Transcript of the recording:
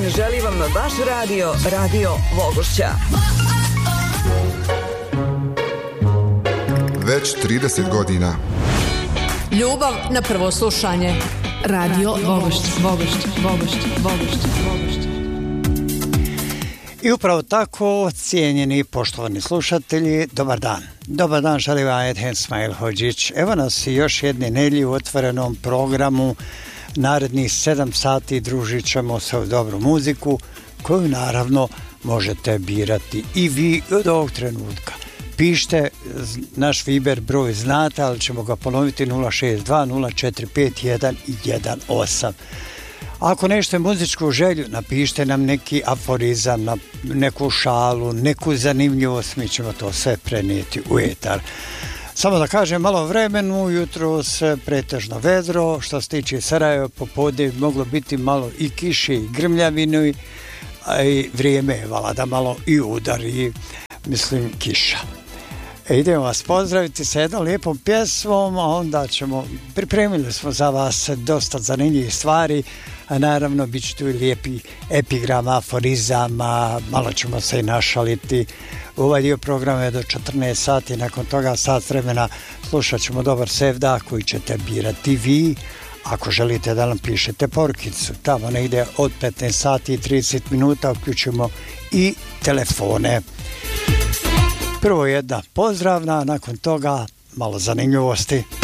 želi vam vaš Radio Vogošća. Već 30 godina. Ljubav na prvo slušanje. Radio Vogošća. I upravo tako, cijenjeni poštovani slušatelji, dobar dan. Dobar dan, želim vam Edhem Smail Hođić. Evo nas još jedne nedjelje u otvorenom programu. Narednih 7 sati družit ćemo se u dobru muziku, koju naravno možete birati i vi od ovog trenutka. Pišite, naš Viber broj znate, ali ćemo ga ponoviti 062 045 118. Ako nešto muzičku želju, napišite nam neki aforizam, neku šalu, neku zanimljivost, mi ćemo to sve prenijeti u etar. Samo da kažem malo vremenu, jutro se pretežno vedro, što se tiče Sarajeva, popodne moglo biti malo i kiše i grmljavinu, a i vrijeme je da malo i udari, mislim, kiša. Idemo vas pozdraviti sa jednom lijepom pjesmom, a onda pripremili smo za vas dosta zanimljivih stvari, a naravno bit će tu i lijepi epigrama, aforizama, malo ćemo se i našaliti. Ovaj dio programa je do 14 sati, nakon toga sat vremena slušat ćemo dobar sevda koji ćete birati vi. Ako želite da nam pišete porukicu, tamo negdje od 15 sati i 30 minuta uključimo i telefone. Prvo jedna pozdravna, nakon toga malo zanimljivosti.